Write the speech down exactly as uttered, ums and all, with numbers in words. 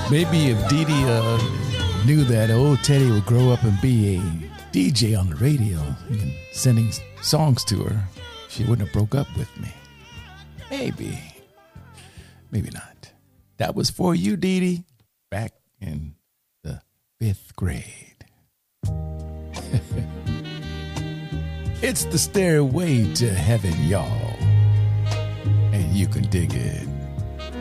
Maybe if Dee Dee uh, knew that old Teddy would grow up and be a D J on the radio and sending songs to her, she wouldn't have broke up with me. Maybe. Maybe not. That was for you, Dee Dee, back in the fifth grade. It's the stairway to heaven, y'all. And you can dig it.